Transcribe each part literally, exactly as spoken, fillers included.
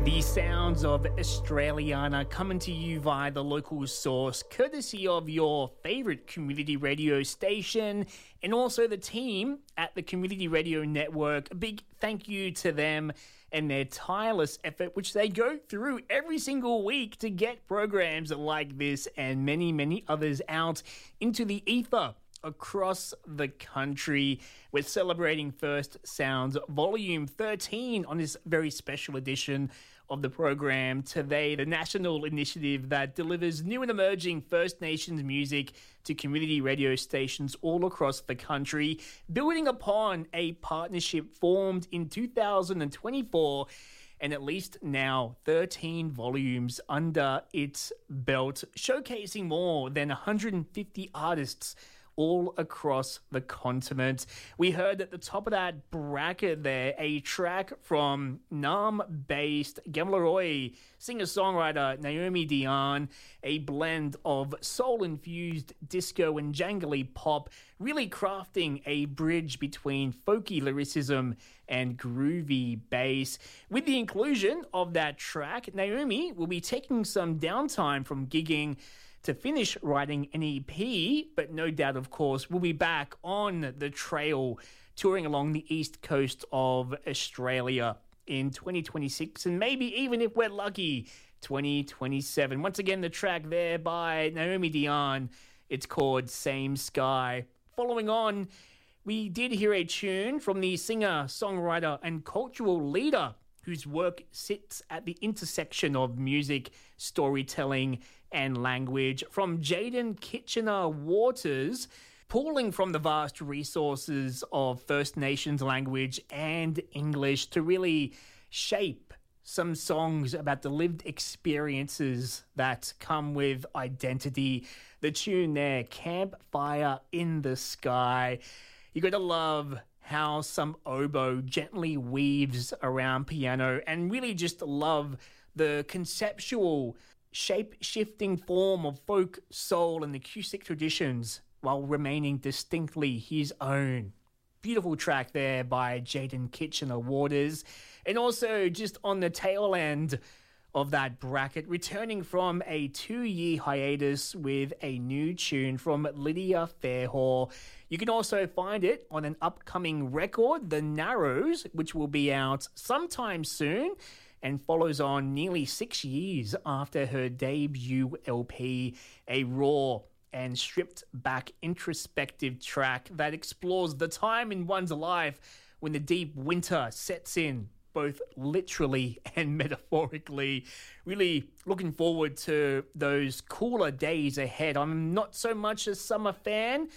The sounds of Australiana coming to you via the local source, courtesy of your favourite community radio station and also the team at the Community Radio Network. A big thank you to them and their tireless effort, which they go through every single week to get programs like this and many, many others out into the ether across the country. We're celebrating First Sounds Volume thirteen on this very special edition of the program today, the national initiative that delivers new and emerging First Nations music to community radio stations all across the country, building upon a partnership formed in two thousand twenty-four and at least now thirteen volumes under its belt, showcasing more than one hundred fifty artists all across the continent. We heard at the top of that bracket there a track from Naarm-based Gamlaroi singer-songwriter Naomi Dion, a blend of soul-infused disco and jangly pop, really crafting a bridge between folky lyricism and groovy bass. With the inclusion of that track, Naomi will be taking some downtime from gigging to finish writing an E P, but no doubt, of course, we'll be back on the trail touring along the east coast of Australia in twenty twenty-six and maybe even, if we're lucky, twenty twenty-seven. Once again, the track there by Naomi Dion, it's called Same Sky. Following on, we did hear a tune from the singer, songwriter and cultural leader whose work sits at the intersection of music, storytelling and language, from Jaden Kitchener-Waters, pulling from the vast resources of First Nations language and English to really shape some songs about the lived experiences that come with identity. The tune there, Campfire in the Sky. You gotta love how some oboe gently weaves around piano, and really just love the conceptual shape-shifting form of folk, soul and acoustic traditions while remaining distinctly his own. Beautiful track there by Jaden Kitchener-Waters. And also just on the tail end of that bracket, returning from a two-year hiatus with a new tune from Lydia Fairhaw. You can also find it on an upcoming record, The Narrows, which will be out sometime soon and follows on nearly six years after her debut L P, a raw and stripped-back introspective track that explores the time in one's life when the deep winter sets in, both literally and metaphorically. Really looking forward to those cooler days ahead. I'm not so much a summer fan.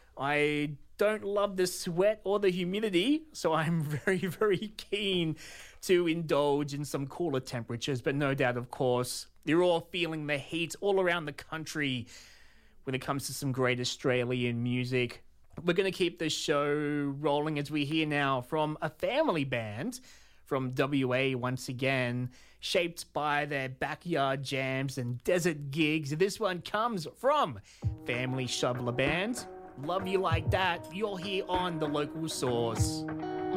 I don't love the sweat or the humidity, so I'm very, very keen to indulge in some cooler temperatures. But no doubt, of course, you're all feeling the heat all around the country when it comes to some great Australian music. We're going to keep the show rolling as we hear now from a family band from W A once again, shaped by their backyard jams and desert gigs. This one comes from Family Shoveler Band. Love You Like That. You're here on The Local Source.